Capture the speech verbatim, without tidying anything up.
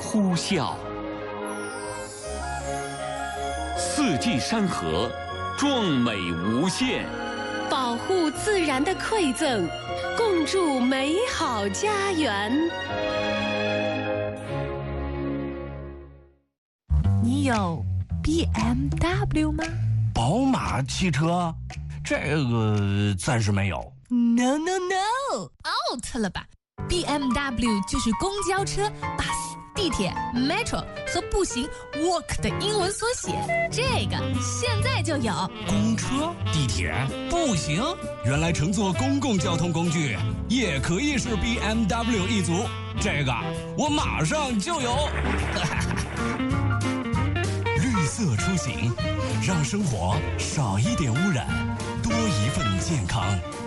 呼啸。四季山河，壮美无限。 保护自然的馈赠，共筑美好家园。 你有 B M W 吗？ 宝马汽车，这个暂时没有。 No no no，out 了吧 ？B M W 就是公交车、bus、地铁、metro 和步行 walk 的英文缩写。这个现在就有。 公车、地铁、步行，原来乘坐公共交通工具也可以是 B M W 一族。这个我马上就有。绿色出行，让生活少一点污染，多一份健康。